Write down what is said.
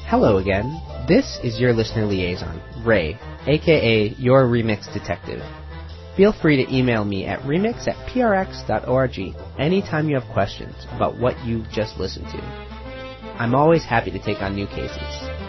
Hello again. This is your listener liaison, Ray, aka your Remix Detective. Feel free to email me at remix@prx.org anytime you have questions about what you've just listened to. I'm always happy to take on new cases.